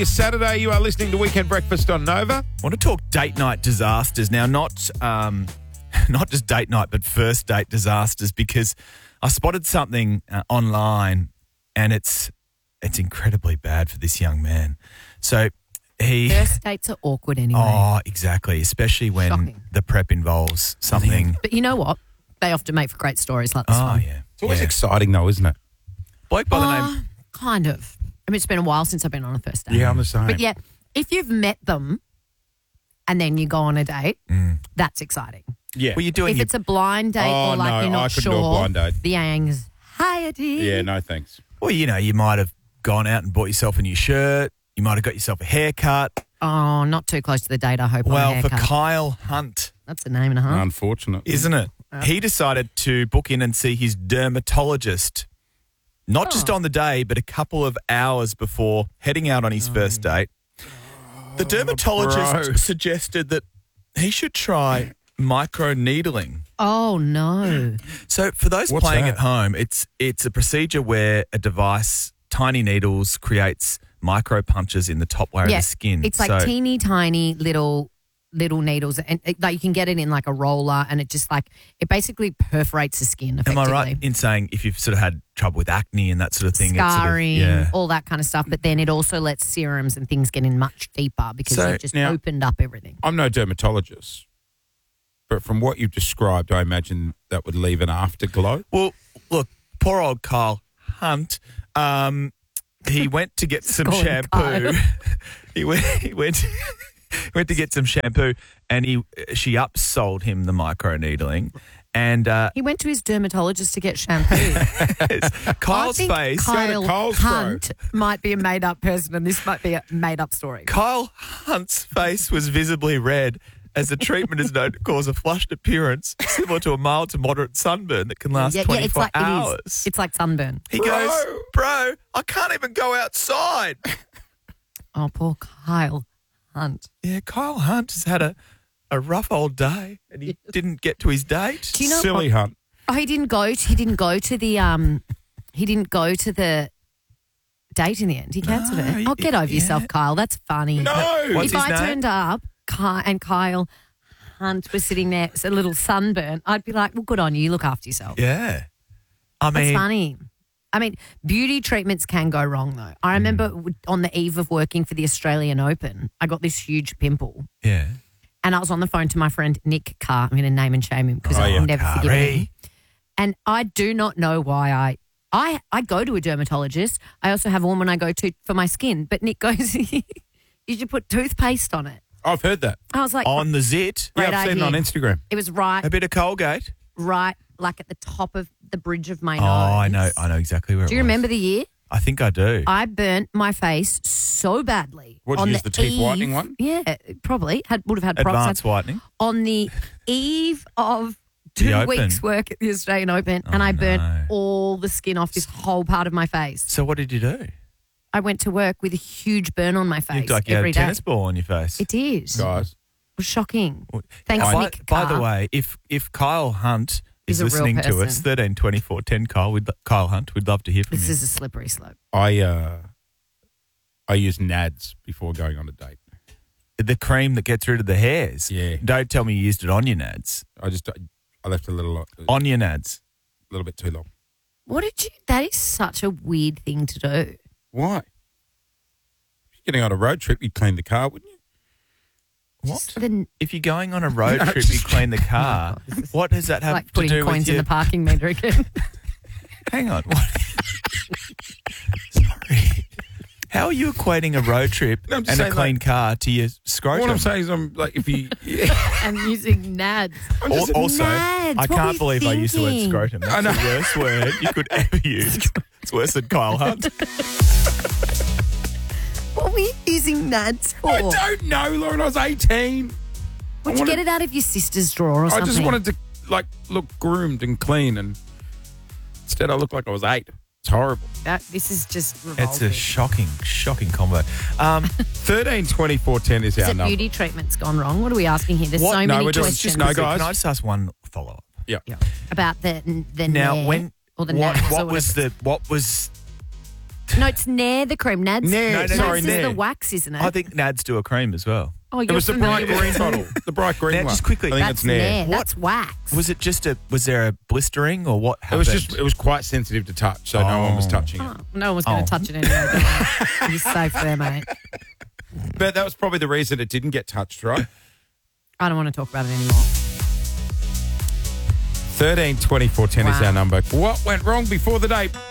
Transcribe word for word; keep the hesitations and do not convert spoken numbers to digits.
It's Saturday. You are listening to Weekend Breakfast on Nova. I want to talk date night disasters now, not um, not just date night, but first date disasters, because I spotted something uh, online, and it's it's incredibly bad for this young man. So he First dates are awkward anyway. oh, exactly, especially when Shocking. the prep involves something. But you know what? They often make for great stories like this Oh one. yeah, It's always yeah. exciting, though, isn't it? Bloke by the Uh, name. kind of. I mean, it's been a while since I've been on a first date. Yeah, I'm the same. But yeah, if you've met them and then you go on a date, that's exciting. Yeah. Well, you're doing If your it's a blind date Oh, or like no, you're not I couldn't sure, do a blind date. the anxiety. Yeah, no thanks. well, you know, you might have gone out and bought yourself a new shirt. You might have got yourself a haircut. Oh, not too close to the date, I hope. on a Well, for haircut. Kyle Hunt, That's a name and a half. Unfortunate. isn't it? He decided to book in and see his dermatologist, not just Oh. on the day, but a couple of hours before heading out on his first date. The dermatologist bro. suggested that he should try micro needling. Oh, no. So for those What's playing that? at home, it's it's a procedure where a device, tiny needles, creates micro punches in the top layer yeah, of the skin. it's like So- teeny tiny little little needles, and it, like you can get it in like a roller, and it just like it basically perforates the skin. Am Effectively. I right in saying if you've sort of had trouble with acne and that sort of thing, it's sort of- Scarring, yeah. all that kind of stuff. But then it also lets serums and things get in much deeper because So, you've just now- opened up everything. I'm no dermatologist, but from what you've described, I imagine that would leave an afterglow. Well, look, poor old Kyle Hunt. Um, he went to get some call him shampoo. Kyle. he went. He went. went to get some shampoo, and he she upsold him the micro needling, and uh, He went to his dermatologist to get shampoo. Kyle's I think face. Kyle Kyle's bro. Hunt might be a made up person, and this might be a made up story. Kyle Hunt's face was visibly red, as the treatment is known to cause a flushed appearance similar to a mild to moderate sunburn that can last yeah, yeah, it's twenty-four like hours. it is. It's like sunburn. He Bro. goes, bro, I can't even go outside. Oh, poor Kyle Hunt. Yeah, Kyle Hunt has had a, a rough old day, and he didn't get to his date. Do you know? Silly hunt. Oh, he didn't go. To, he didn't go to the. Um, he didn't go to the date in the end. He cancelled No, it. Oh, get over yeah. yourself, Kyle. That's funny. No. What's if his I name? turned up Ky- and Kyle Hunt was sitting there, it's a little sunburn, I'd be like, well, good on you. Look after yourself. Yeah. I That's mean, funny. I mean, beauty treatments can go wrong, though. I remember Mm. w on the eve of working for the Australian Open, I got this huge pimple. yeah. And I was on the phone to my friend Nick Carr. I'm going to name and shame him because Oh, I'll yeah. never forgive Carrie. him. And I do not know why I, I I go to a dermatologist. I also have a woman I go to for my skin. But Nick goes, you should put toothpaste on it. I've heard that. I was like, On the zit, Yeah, Great I've seen it on idea. Instagram. it was right, a bit of Colgate. right, like at the top of the bridge of my Oh, nose. I know. I know exactly where it Do you was. remember the year? I think I do. I burnt my face so badly. What, did on you use the teeth eve- whitening one? Yeah, probably. Had would have had Advanced peroxide. whitening. On the eve of The two Open. weeks' work at the Australian Open, and Oh, I burnt no. all the skin off this whole part of my face. So what did you do? I went to work with a huge burn on my You face looked like you had a every day. tennis ball on your face. It is. It Guys. was shocking. Well, Thanks, by, Nick by the Carr. way, if if Kyle Hunt is He's a real listening to us, person. thirteen twenty-four ten Kyle, we'd, Kyle Hunt, we'd love to hear from This you. is a slippery slope. I uh, I use Nads before going on a date. The cream that gets rid of the hairs. Yeah. Don't tell me you used it on your nads. I just I left a little a On your nads. little bit too long. What did you? That is such a weird thing to do. Why? If you're getting on a road trip, you'd clean the car, wouldn't you? What? The, If you're going on a road No, trip, you just- clean the car. What does that have like to putting do coins with in your... the parking meter again. Hang on. What? Sorry. How are you equating a road trip No, I'm and just a saying, clean like- car to your scrotum? What I'm saying is, I'm like, if you, I'm using Nads. Al- also, Nads, I what were can't you believe I used the word thinking? scrotum. That's I know. the worst word you could ever use. It's worse than Kyle Hunt. What were you using Nads for? I don't know, Lauren. I was eighteen. Would I you wanted- get it out of your sister's drawer or I something? just wanted to like look groomed and clean, and instead I looked like I was eight. It's horrible. That, this is just revolting. It's a shocking, shocking combo. Um, Thirteen twenty four ten is Is our it number. beauty treatment's gone wrong? What are we asking here? There's What? so No, many we're doing- questions no, guys. Can I just ask one follow up? Yeah. about the the Now, nair when or the what, nads what or was whatever. the what was No, it's Nair the cream. Nad's, Nair, No, no, Nad's sorry, is Nair. the wax, isn't it? I think Nads do a cream as well. oh, It you're was the bright familiar with green it. bottle. The bright green Now, one. just quickly. I think That's it's Nair. Nair. What- That's wax. Was it just a? Was there a blistering or what It happened? was just. It was quite sensitive to touch, so no one was Oh. touching it. Oh, no one's going Oh. to touch it anyway. You're safe there, mate. But that was probably the reason it didn't get touched, right? I don't want to talk about it anymore. Thirteen twenty four ten is Wow. our number. What went wrong before the date?